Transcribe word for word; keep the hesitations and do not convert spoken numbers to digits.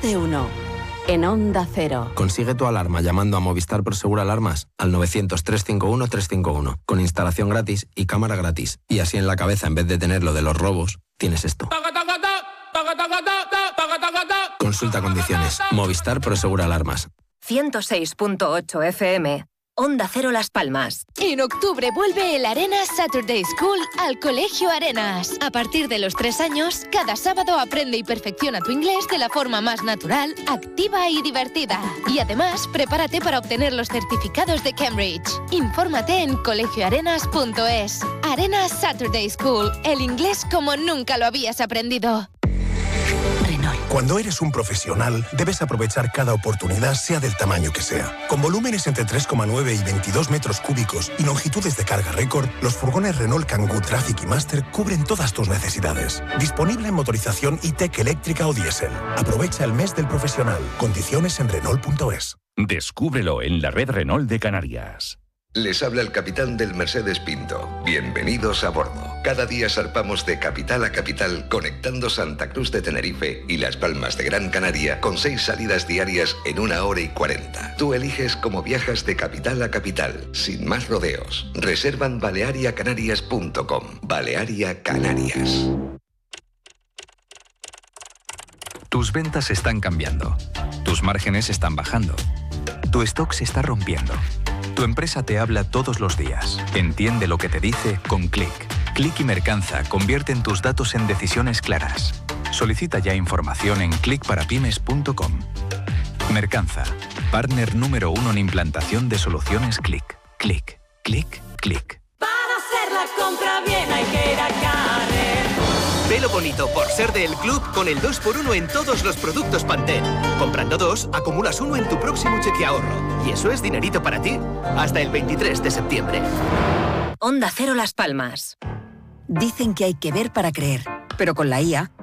Más de uno. En Onda Cero. Consigue tu alarma llamando a Movistar Prosegur Alarmas al novecientos, trescientos cincuenta y uno, trescientos cincuenta y uno, con instalación gratis y cámara gratis. Y así en la cabeza, en vez de tener lo de los robos, tienes esto. Consulta condiciones. Movistar Prosegur Alarmas. ciento seis punto ocho F M. Onda Cero Las Palmas. En octubre vuelve el Arenas Saturday School al Colegio Arenas. A partir de los tres años, cada sábado aprende y perfecciona tu inglés de la forma más natural, activa y divertida. Y además, prepárate para obtener los certificados de Cambridge. Infórmate en colegio arenas punto es. Arenas Saturday School. El inglés como nunca lo habías aprendido. Cuando eres un profesional, debes aprovechar cada oportunidad, sea del tamaño que sea. Con volúmenes entre tres coma nueve y veintidós metros cúbicos y longitudes de carga récord, los furgones Renault Kangoo Traffic y Master cubren todas tus necesidades. Disponible en motorización E-Tech eléctrica o diésel. Aprovecha el mes del profesional. Condiciones en Renault punto es. Descúbrelo en la red Renault de Canarias. Les habla el capitán del Mercedes Pinto. Bienvenidos a bordo. Cada día zarpamos de capital a capital, conectando Santa Cruz de Tenerife y Las Palmas de Gran Canaria con seis salidas diarias en una hora y cuarenta. Tú eliges cómo viajas de capital a capital, sin más rodeos. Reserva en balearia canarias punto com. Balearia Canarias. Tus ventas están cambiando. Tus márgenes están bajando. Tu stock se está rompiendo. Tu empresa te habla todos los días. Entiende lo que te dice con Click. Click y Mercanza convierten tus datos en decisiones claras. Solicita ya información en click para pymes punto com. Mercanza, partner número uno en implantación de soluciones Click. Click, click, click. Para hacer la compra bien hay que ir a Carrefour. Velo bonito por ser del club con el dos por uno en todos los productos Pantene. Comprando dos, acumulas uno en tu próximo cheque ahorro. Y eso es dinerito para ti. Hasta el veintitrés de septiembre. Onda Cero Las Palmas. Dicen que hay que ver para creer, pero con la I A